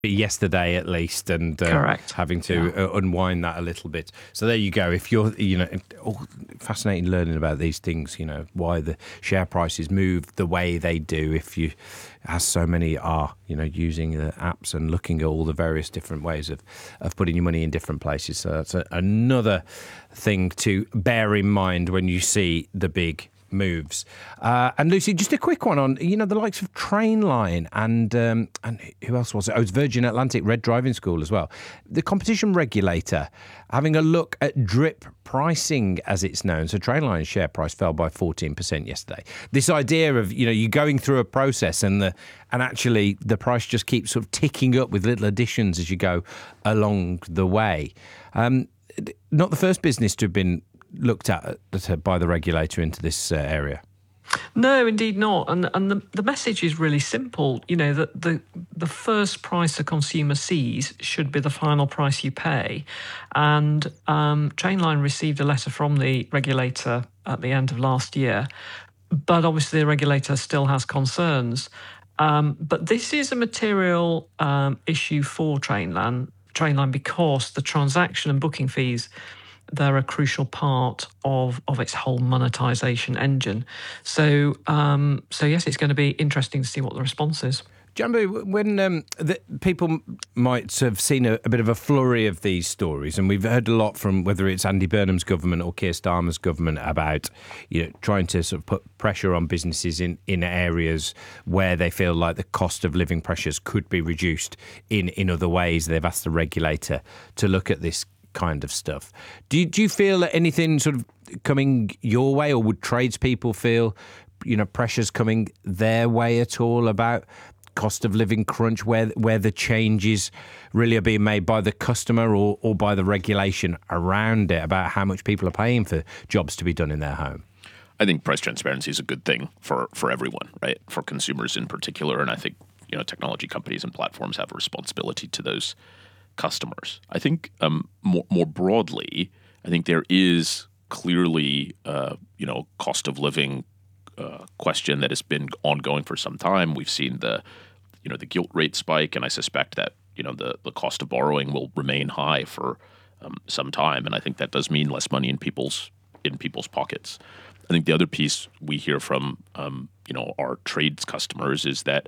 yesterday at least, and Correct. having to unwind that a little bit. So there you go. If you're, fascinating learning about these things, why the share prices move the way they do. If you, as so many are, using the apps and looking at all the various different ways of putting your money in different places. So that's another thing to bear in mind when you see the big moves. And Lucy, just a quick one on, the likes of Trainline and who else was it? Oh, it was Virgin Atlantic Red Driving School as well. The competition regulator having a look at drip pricing, as it's known. So Trainline's share price fell by 14% yesterday. This idea of, you going through a process and actually the price just keeps sort of ticking up with little additions as you go along the way. Not the first business to have been looked at by the regulator into this area. No, indeed not. And the message is really simple. That the first price a consumer sees should be the final price you pay. And Trainline received a letter from the regulator at the end of last year, but obviously the regulator still has concerns. But this is a material issue for Trainline because the transaction and booking fees, they're a crucial part of its whole monetization engine. So yes, it's going to be interesting to see what the response is. Jambo, when people might have seen a bit of a flurry of these stories, and we've heard a lot from whether it's Andy Burnham's government or Keir Starmer's government about trying to sort of put pressure on businesses in areas where they feel like the cost of living pressures could be reduced in other ways. They've asked the regulator to look at this kind of stuff. Do you feel that anything sort of coming your way, or would tradespeople feel, pressures coming their way at all about cost of living crunch, where the changes really are being made by the customer or by the regulation around it about how much people are paying for jobs to be done in their home? I think price transparency is a good thing for everyone, right? For consumers in particular, and I think technology companies and platforms have a responsibility to those customers. I think more broadly, I think there is clearly cost of living question that has been ongoing for some time. We've seen the gilt rate spike, and I suspect that the cost of borrowing will remain high for some time, and I think that does mean less money in people's pockets. I think the other piece we hear from our trades customers is that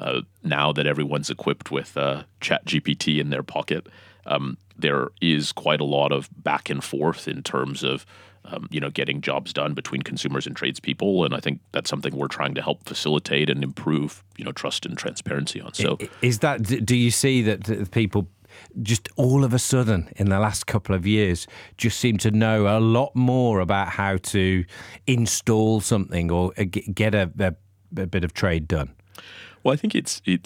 now that everyone's equipped with ChatGPT in their pocket, there is quite a lot of back and forth in terms of getting jobs done between consumers and tradespeople, and I think that's something we're trying to help facilitate and improve trust and transparency on. So, is that? Do you see that people just all of a sudden in the last couple of years just seem to know a lot more about how to install something or get a bit of trade done? Well, I think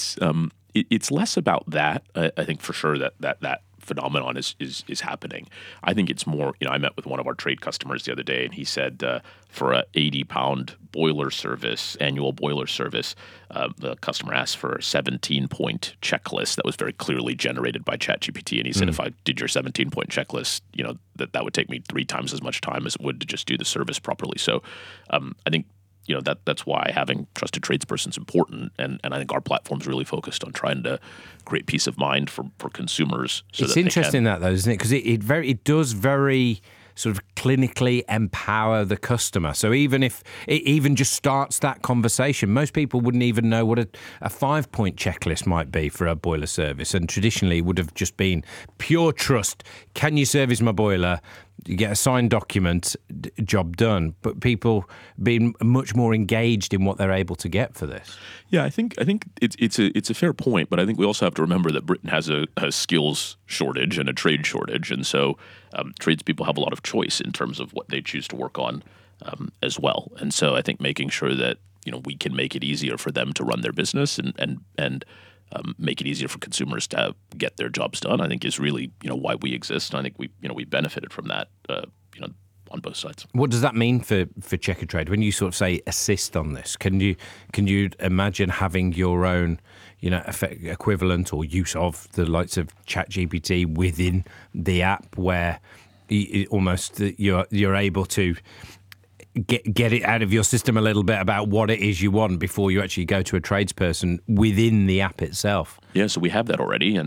it's less about that. I think for sure that phenomenon is happening. I think it's more, I met with one of our trade customers the other day, and he said for a £80 boiler service, annual boiler service, the customer asked for a 17-point checklist that was very clearly generated by ChatGPT. And he said, if I did your 17-point checklist, that would take me 3 times as much time as it would to just do the service properly. So I think that's why having trusted tradespersons is important, and I think our platform's really focused on trying to create peace of mind for consumers. It's interesting that though, isn't it? Because it does very sort of clinically empower the customer. So even if it even just starts that conversation, most people wouldn't even know what a 5-point checklist might be for a boiler service, and traditionally it would have just been pure trust. Can you service my boiler? You get a signed document, job done. But people being much more engaged in what they're able to get for this. Yeah, I think it's a fair point, but I think we also have to remember that Britain has a skills shortage and a trade shortage, and so tradespeople have a lot of choice in terms of what they choose to work on as well. And so I think making sure that we can make it easier for them to run their business and make it easier for consumers to get their jobs done, I think is really why we exist. And I think we benefited from that on both sides. What does that mean for Checkatrade when you sort of say assist on this? Can you imagine having your own equivalent or use of the likes of ChatGPT within the app, where you're able to get it out of your system a little bit about what it is you want before you actually go to a tradesperson within the app itself. Yeah, so we have that already, and